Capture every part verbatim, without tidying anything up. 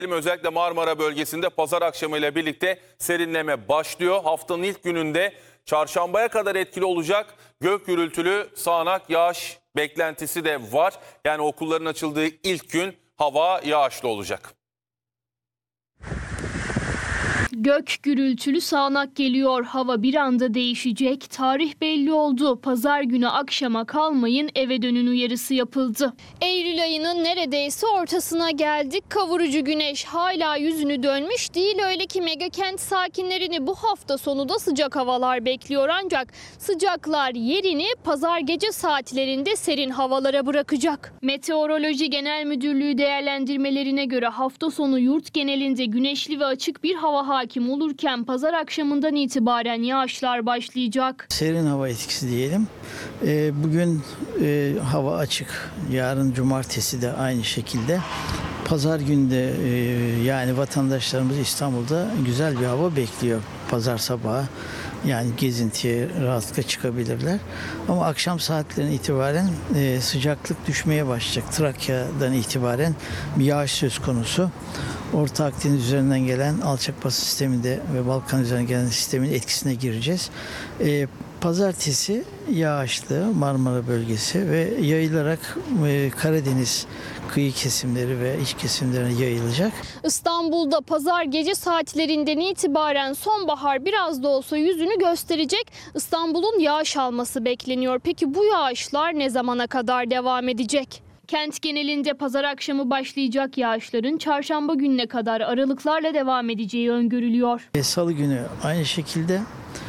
Özellikle Marmara bölgesinde pazar akşamıyla birlikte serinleme başlıyor. Haftanın ilk gününde çarşambaya kadar etkili olacak gök gürültülü sağanak yağış beklentisi de var. Yani okulların açıldığı ilk gün hava yağışlı olacak. Gök gürültülü sağanak geliyor. Hava bir anda değişecek. Tarih belli oldu. Pazar günü akşama kalmayın, eve dönün uyarısı yapıldı. Eylül ayının neredeyse ortasına geldik. Kavurucu güneş hala yüzünü dönmüş değil. Öyle ki megakent sakinlerini bu hafta sonu da sıcak havalar bekliyor. Ancak sıcaklar yerini pazar gece saatlerinde serin havalara bırakacak. Meteoroloji Genel Müdürlüğü değerlendirmelerine göre hafta sonu yurt genelinde güneşli ve açık bir hava hakim olurken pazar akşamından itibaren yağışlar başlayacak. Serin hava etkisi diyelim. E, bugün e, hava açık. Yarın cumartesi de aynı şekilde. Pazar günde e, yani vatandaşlarımız İstanbul'da güzel bir hava bekliyor. Pazar sabahı yani gezintiye rahatlıkla çıkabilirler. Ama akşam saatlerine itibaren e, sıcaklık düşmeye başlayacak. Trakya'dan itibaren bir yağış söz konusu. Orta Akdeniz üzerinden gelen alçak basınç sisteminde ve Balkan üzerinden gelen sistemin etkisine gireceğiz. E, pazartesi yağışlı Marmara bölgesi ve yayılarak e, Karadeniz kıyı kesimleri ve iç kesimlerine yayılacak. İstanbul'da pazar gece saatlerinden itibaren sonbahar biraz da olsa yüzünü gösterecek. İstanbul'un yağış alması bekleniyor. Peki bu yağışlar ne zamana kadar devam edecek? Kent genelinde pazar akşamı başlayacak yağışların çarşamba gününe kadar aralıklarla devam edeceği öngörülüyor. E, Salı günü aynı şekilde.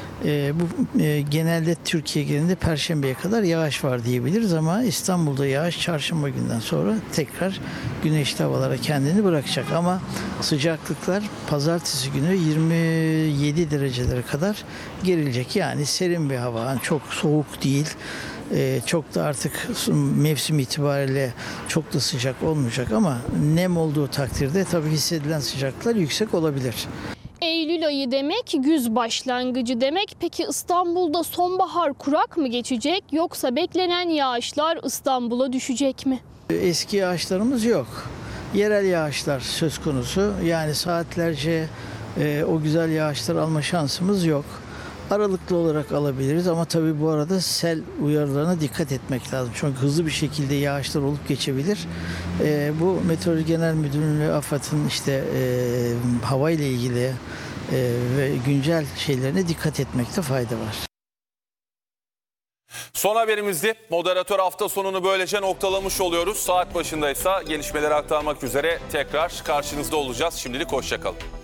E, bu e, genelde Türkiye genelinde Perşembe'ye kadar yağış var diyebiliriz ama İstanbul'da yağış çarşamba günden sonra tekrar güneşli havalara kendini bırakacak. Ama sıcaklıklar pazartesi günü yirmi yedi derecelere kadar gerilecek. Yani serin bir hava, yani çok soğuk değil. Ee, çok da artık mevsim itibariyle çok da sıcak olmayacak ama nem olduğu takdirde tabii hissedilen sıcaklıklar yüksek olabilir. Eylül ayı demek güz başlangıcı demek. Peki İstanbul'da sonbahar kurak mı geçecek yoksa beklenen yağışlar İstanbul'a düşecek mi? Eski yağışlarımız yok. Yerel yağışlar söz konusu. Yani saatlerce e, o güzel yağışlar alma şansımız yok. Aralıklı olarak alabiliriz ama tabii bu arada sel uyarılarına dikkat etmek lazım. Çünkü hızlı bir şekilde yağışlar olup geçebilir. E, bu Meteoroloji Genel Müdürlüğü ve AFAD'ın işte e, hava ile ilgili e, ve güncel şeylerine dikkat etmekte fayda var. Son haberimizdi. Moderatör hafta sonunu böylece noktalamış oluyoruz. Saat başındaysa gelişmeleri aktarmak üzere tekrar karşınızda olacağız. Şimdilik hoşça kalın.